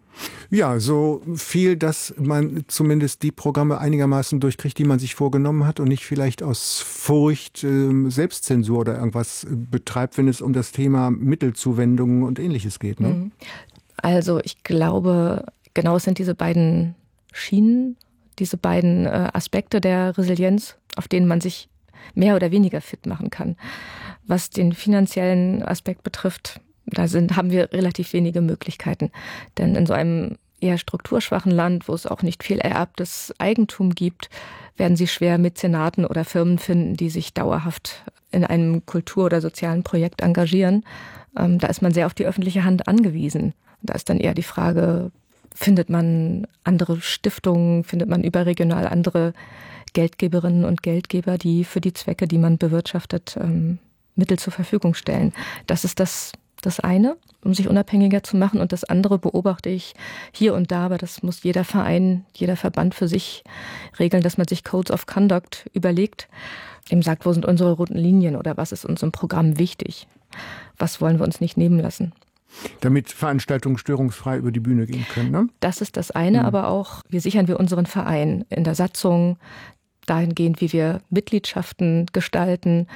Speaker 6: Ja, so viel, dass man zumindest die Programme einigermaßen durchkriegt, die man sich vorgenommen hat und nicht vielleicht aus Furcht äh, Selbstzensur oder irgendwas betreibt, wenn es um das Thema Mittelzuwendungen und Ähnliches geht. Ne?
Speaker 7: Also ich glaube, genau es sind diese beiden Schienen, diese beiden äh, Aspekte der Resilienz, auf denen man sich mehr oder weniger fit machen kann. Was den finanziellen Aspekt betrifft, da sind, haben wir relativ wenige Möglichkeiten. Denn in so einem eher strukturschwachen Land, wo es auch nicht viel ererbtes Eigentum gibt, werden Sie schwer Mäzenaten oder Firmen finden, die sich dauerhaft in einem Kultur- oder sozialen Projekt engagieren. Ähm, da ist man sehr auf die öffentliche Hand angewiesen. Da ist dann eher die Frage, findet man andere Stiftungen, findet man überregional andere Geldgeberinnen und Geldgeber, die für die Zwecke, die man bewirtschaftet, ähm, Mittel zur Verfügung stellen. Das ist das, das eine, um sich unabhängiger zu machen. Und das andere beobachte ich hier und da, aber das muss jeder Verein, jeder Verband für sich regeln, dass man sich Codes of Conduct überlegt, eben sagt, wo sind unsere roten Linien oder was ist uns im Programm wichtig? Was wollen wir uns nicht nehmen lassen?
Speaker 6: Damit Veranstaltungen störungsfrei über die Bühne gehen können, ne?
Speaker 7: Das ist das eine, mhm. aber auch, wie sichern wir unseren Verein in der Satzung, dahingehend, wie wir Mitgliedschaften gestalten,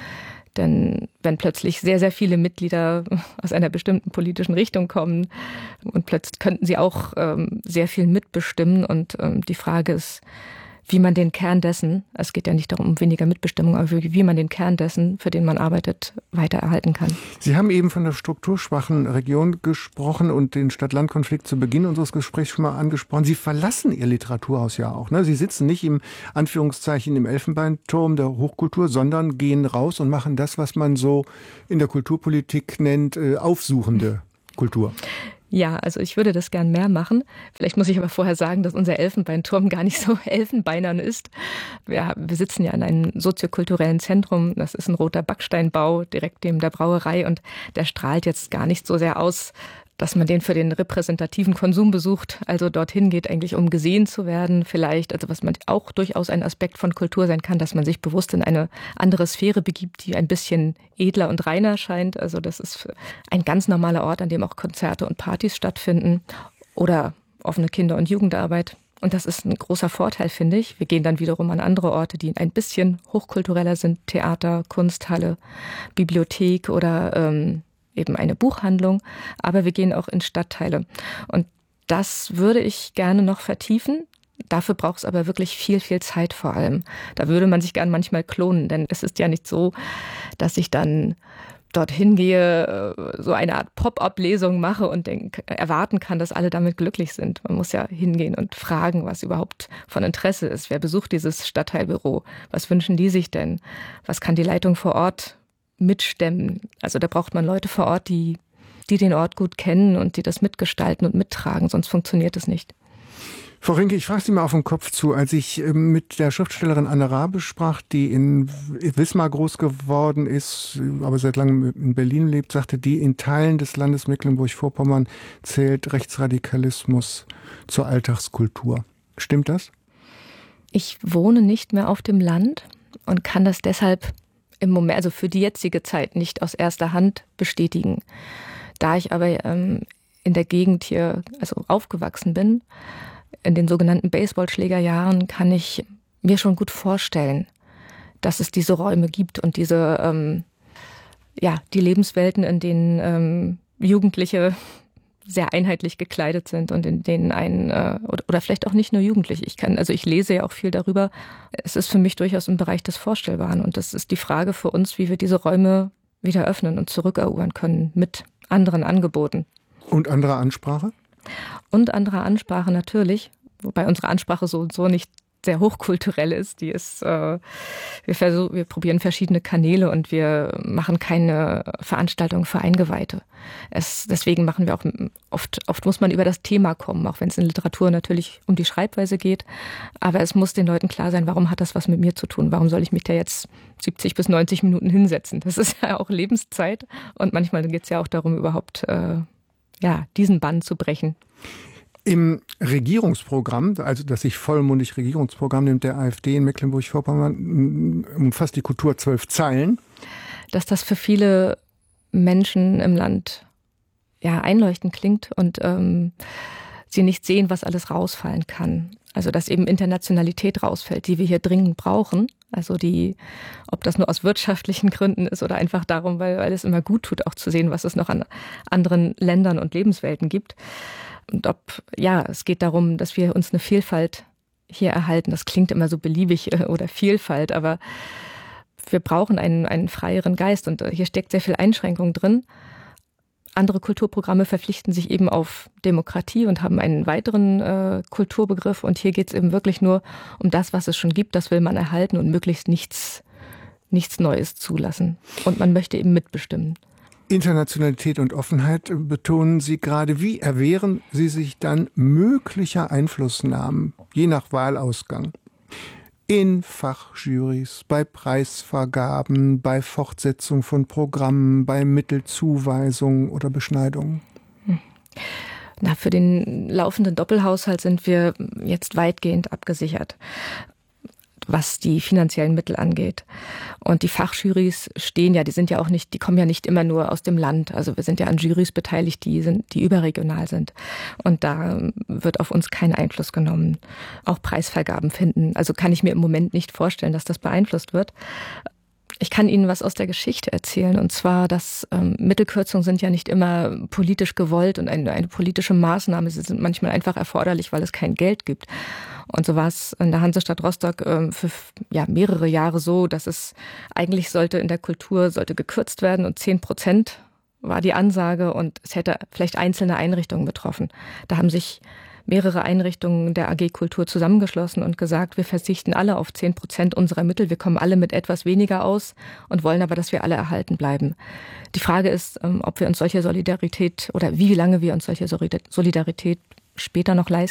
Speaker 7: Denn wenn plötzlich sehr, sehr viele Mitglieder aus einer bestimmten politischen Richtung kommen und plötzlich könnten sie auch ähm, sehr viel mitbestimmen. Und ähm, die Frage ist, wie man den Kern dessen, es geht ja nicht darum, um weniger Mitbestimmung, aber wie man den Kern dessen, für den man arbeitet, weiter erhalten kann.
Speaker 6: Sie haben eben von der strukturschwachen Region gesprochen und den Stadt-Land-Konflikt zu Beginn unseres Gesprächs schon mal angesprochen. Sie verlassen Ihr Literaturhaus ja auch. Ne? Sie sitzen nicht im Anführungszeichen im Elfenbeinturm der Hochkultur, sondern gehen raus und machen das, was man so in der Kulturpolitik nennt, äh, aufsuchende Kultur.
Speaker 7: Ja, also ich würde das gern mehr machen. Vielleicht muss ich aber vorher sagen, dass unser Elfenbeinturm gar nicht so elfenbeinern ist. Wir, wir sitzen ja in einem soziokulturellen Zentrum. Das ist ein roter Backsteinbau direkt neben der Brauerei und der strahlt jetzt gar nicht so sehr aus, dass man den für den repräsentativen Konsum besucht. Also dorthin geht eigentlich, um gesehen zu werden vielleicht. Also was man auch durchaus ein Aspekt von Kultur sein kann, dass man sich bewusst in eine andere Sphäre begibt, die ein bisschen edler und reiner scheint. Also das ist ein ganz normaler Ort, an dem auch Konzerte und Partys stattfinden oder offene Kinder- und Jugendarbeit. Und das ist ein großer Vorteil, finde ich. Wir gehen dann wiederum an andere Orte, die ein bisschen hochkultureller sind. Theater, Kunsthalle, Bibliothek oder ähm, eben eine Buchhandlung, aber wir gehen auch in Stadtteile. Und das würde ich gerne noch vertiefen. Dafür braucht es aber wirklich viel, viel Zeit vor allem. Da würde man sich gern manchmal klonen, denn es ist ja nicht so, dass ich dann dorthin gehe, so eine Art Pop-up-Lesung mache und denk, erwarten kann, dass alle damit glücklich sind. Man muss ja hingehen und fragen, was überhaupt von Interesse ist. Wer besucht dieses Stadtteilbüro? Was wünschen die sich denn? Was kann die Leitung vor Ort mitstemmen? Also da braucht man Leute vor Ort, die, die den Ort gut kennen und die das mitgestalten und mittragen, sonst funktioniert es nicht.
Speaker 6: Frau Rinke, ich frage Sie mal auf den Kopf zu. Als ich mit der Schriftstellerin Anne Rabe sprach, die in Wismar groß geworden ist, aber seit langem in Berlin lebt, sagte die, in Teilen des Landes Mecklenburg-Vorpommern zählt Rechtsradikalismus zur Alltagskultur. Stimmt das?
Speaker 7: Ich wohne nicht mehr auf dem Land und kann das deshalb im Moment, also für die jetzige Zeit, nicht aus erster Hand bestätigen. Da ich aber ähm, in der Gegend hier also aufgewachsen bin, in den sogenannten Baseballschlägerjahren, kann ich mir schon gut vorstellen, dass es diese Räume gibt und diese, ähm, ja, die Lebenswelten, in denen ähm, Jugendliche sehr einheitlich gekleidet sind und in denen ein, äh, oder, oder vielleicht auch nicht nur Jugendliche. Ich kann, also ich lese ja auch viel darüber. Es ist für mich durchaus im Bereich des Vorstellbaren und das ist die Frage für uns, wie wir diese Räume wieder öffnen und zurückerobern können mit anderen Angeboten.
Speaker 6: Und anderer Ansprache?
Speaker 7: Und anderer Ansprache natürlich, wobei unsere Ansprache so und so nicht sehr hochkulturell ist. Die ist, äh, wir, versuch, wir probieren verschiedene Kanäle und wir machen keine Veranstaltung für Eingeweihte. Es, deswegen machen wir auch oft, oft muss man über das Thema kommen, auch wenn es in Literatur natürlich um die Schreibweise geht. Aber es muss den Leuten klar sein, warum hat das was mit mir zu tun? Warum soll ich mich da jetzt siebzig bis neunzig Minuten hinsetzen? Das ist ja auch Lebenszeit und manchmal geht es ja auch darum, überhaupt äh, ja, diesen Bann zu brechen.
Speaker 6: Im Regierungsprogramm, also das sich vollmundig Regierungsprogramm nimmt der AfD in Mecklenburg-Vorpommern, umfasst die Kultur zwölf Zeilen.
Speaker 7: Dass das für viele Menschen im Land ja einleuchtend klingt und ähm, sie nicht sehen, was alles rausfallen kann. Also dass eben Internationalität rausfällt, die wir hier dringend brauchen. Also die, ob das nur aus wirtschaftlichen Gründen ist oder einfach darum, weil, weil es immer gut tut, auch zu sehen, was es noch an anderen Ländern und Lebenswelten gibt. Und ob, ja, es geht darum, dass wir uns eine Vielfalt hier erhalten. Das klingt immer so beliebig oder Vielfalt, aber wir brauchen einen, einen freieren Geist und hier steckt sehr viel Einschränkung drin. Andere Kulturprogramme verpflichten sich eben auf Demokratie und haben einen weiteren äh, Kulturbegriff. Und hier geht es eben wirklich nur um das, was es schon gibt. Das will man erhalten und möglichst nichts, nichts Neues zulassen. Und man möchte eben mitbestimmen.
Speaker 6: Internationalität und Offenheit betonen Sie gerade. Wie erwehren Sie sich dann möglicher Einflussnahmen, je nach Wahlausgang? In Fachjurys, bei Preisvergaben, bei Fortsetzung von Programmen, bei Mittelzuweisungen oder Beschneidungen?
Speaker 7: Na, für den laufenden Doppelhaushalt sind wir jetzt weitgehend abgesichert, was die finanziellen Mittel angeht. Und die Fachjurys stehen ja, die sind ja auch nicht, die kommen ja nicht immer nur aus dem Land. Also wir sind ja an Jurys beteiligt, die sind, die überregional sind. Und da wird auf uns kein Einfluss genommen. Auch Preisvergaben finden. Also kann ich mir im Moment nicht vorstellen, dass das beeinflusst wird. Ich kann Ihnen was aus der Geschichte erzählen, und zwar, dass ähm, Mittelkürzungen sind ja nicht immer politisch gewollt und eine, eine politische Maßnahme. Sie sind manchmal einfach erforderlich, weil es kein Geld gibt. Und so war es in der Hansestadt Rostock ähm, für ja, mehrere Jahre so, dass es eigentlich sollte in der Kultur sollte gekürzt werden und zehn Prozent war die Ansage und es hätte vielleicht einzelne Einrichtungen betroffen. Da haben sich mehrere Einrichtungen der A G Kultur zusammengeschlossen und gesagt, wir verzichten alle auf zehn Prozent unserer Mittel, wir kommen alle mit etwas weniger aus und wollen aber, dass wir alle erhalten bleiben. Die Frage ist, ob wir uns solche Solidarität oder wie lange wir uns solche Solidarität später noch leisten.